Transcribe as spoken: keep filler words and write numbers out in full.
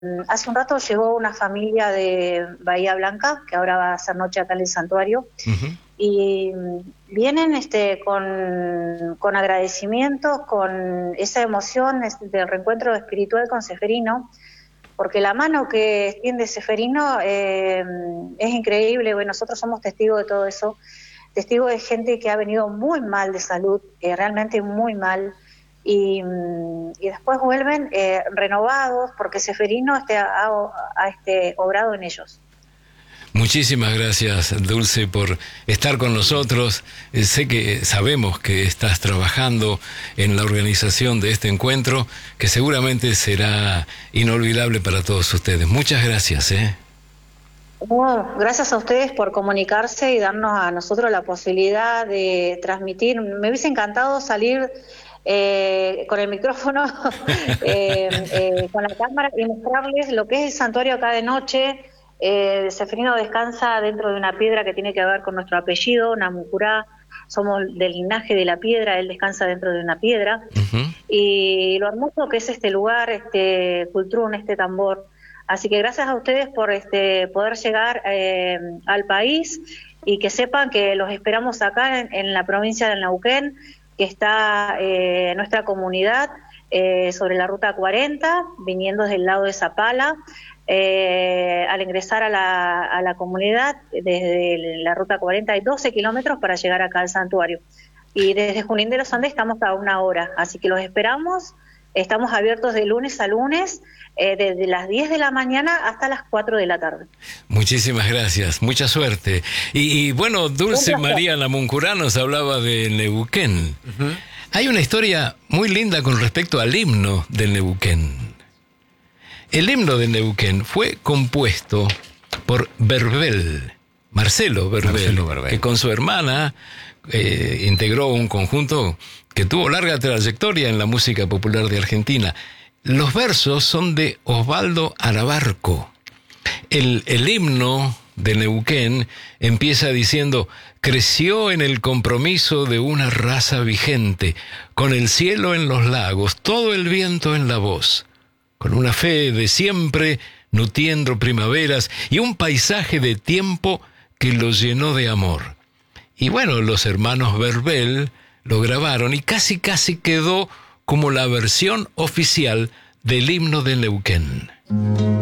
hace un rato llegó una familia de Bahía Blanca, que ahora va a hacer noche acá en el santuario, uh-huh. y vienen este, con, con agradecimientos, con esa emoción del reencuentro espiritual con Ceferino, porque la mano que extiende Ceferino eh, es increíble. Bueno, nosotros somos testigos de todo eso, testigos de gente que ha venido muy mal de salud, eh, realmente muy mal, y, y después vuelven eh, renovados porque Ceferino este, ha, ha este, obrado en ellos. Muchísimas gracias, Dulce, por estar con nosotros. Eh, sé que sabemos que estás trabajando en la organización de este encuentro, que seguramente será inolvidable para todos ustedes. Muchas gracias, ¿eh? Bueno, gracias a ustedes por comunicarse y darnos a nosotros la posibilidad de transmitir. Me hubiese encantado salir eh, con el micrófono, eh, eh, con la cámara y mostrarles lo que es el santuario acá de noche. Eh, Ceferino descansa dentro de una piedra que tiene que ver con nuestro apellido, Namucurá. Somos del linaje de la piedra, él descansa dentro de una piedra. Uh-huh. Y lo hermoso que es este lugar, este cultrún, este tambor. Así que gracias a ustedes por este poder llegar eh, al país, y que sepan que los esperamos acá en, en la provincia del Neuquén, que está eh, nuestra comunidad eh, sobre la ruta cuarenta, viniendo desde el lado de Zapala. Eh, al ingresar a la, a la comunidad, desde la ruta cuarenta hay doce kilómetros para llegar acá al santuario. Y desde Junín de los Andes estamos a una hora, así que los esperamos. Estamos abiertos de lunes a lunes, eh, desde las diez de la mañana hasta las cuatro de la tarde. Muchísimas gracias, mucha suerte. Y, y bueno, Dulce María Namuncurá nos hablaba de Neuquén. Uh-huh. Hay una historia muy linda con respecto al himno del Neuquén. El himno de Neuquén fue compuesto por Verbel, Marcelo Verbel, Marcelo Verbel. Que con su hermana eh, integró un conjunto que tuvo larga trayectoria en la música popular de Argentina. Los versos son de Osvaldo Arabarco. El, el himno de Neuquén empieza diciendo: creció en el compromiso de una raza vigente, con el cielo en los lagos, todo el viento en la voz, con una fe de siempre nutriendo primaveras y un paisaje de tiempo que lo llenó de amor. Y bueno, los hermanos Verbel lo grabaron y casi casi quedó como la versión oficial del himno de Neuquén.